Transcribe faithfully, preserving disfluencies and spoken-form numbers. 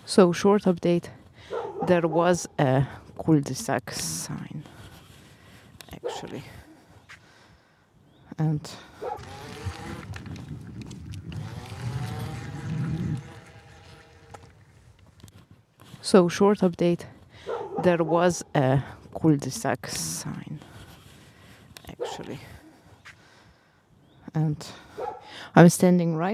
So, short update, there was a cul-de-sac sign, actually. And so, short update, there was a cul-de-sac sign, actually. And I'm standing right